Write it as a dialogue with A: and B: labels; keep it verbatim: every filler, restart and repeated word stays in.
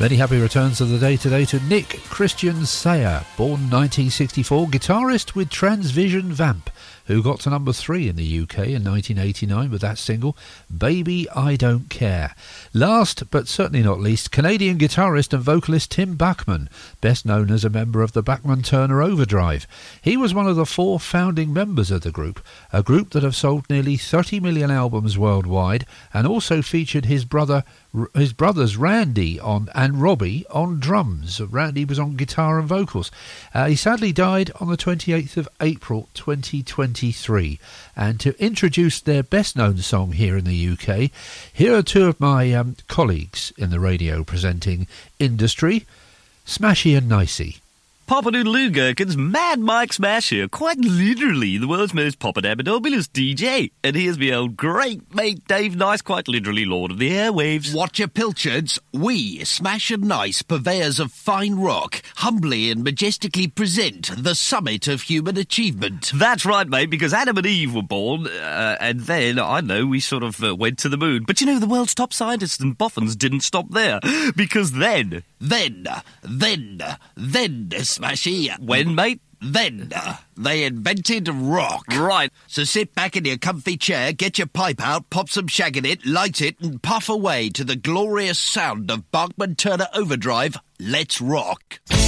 A: Many happy returns of the day today to Nick Christian Sayer, born nineteen sixty-four, guitarist with Transvision Vamp, who got to number three in the U K in nineteen eighty-nine with that single, Baby I Don't Care. Last, but certainly not least, Canadian guitarist and vocalist Tim Bachman, best known as a member of the Bachman-Turner Overdrive. He was one of the four founding members of the group, a group that have sold nearly thirty million albums worldwide and also featured his brother his brothers Randy on and Robbie on drums. Randy was on guitar and vocals. Uh, he sadly died on the twenty-eighth of April twenty twenty-three. And to introduce their best known song here in the U K, here are two of my um, colleagues in the radio presenting industry, Smashy and Nicey.
B: Pop-a-doodle-oo, Gherkins, Mad Mike Smasher, quite literally the world's most pop-a-dabba-dobulous D J. And here's me old great mate Dave Nice, quite literally Lord of the Airwaves.
C: Watch your pilchards. We, Smash and Nice, purveyors of fine rock, humbly and majestically present the summit of human achievement.
B: That's right, mate, because Adam and Eve were born, uh, and then, I know, we sort of uh, went to the moon. But you know, the world's top scientists and boffins didn't stop there, because then...
C: Then, then, then, Smashy.
B: When, mate?
C: Then, they invented rock.
B: Right.
C: So sit back in your comfy chair, get your pipe out, pop some shag in it, light it, and puff away to the glorious sound of Bachman-Turner Overdrive. Let's rock.